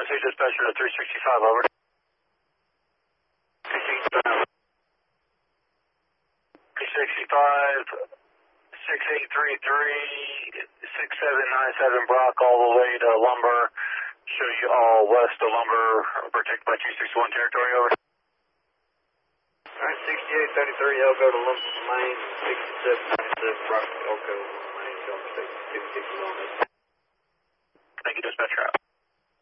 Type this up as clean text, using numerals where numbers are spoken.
Tennessee dispatcher to 365, over. 365. 365, 6833, 6797 Brock, all the way to Lumber. Show you all west of Lumber, protected by 261 territory, over. Alright, 6833, Elko to Lumber, Main, 6797 Brock, Elko, Main, Shelter State, 261. Thank you, dispatcher.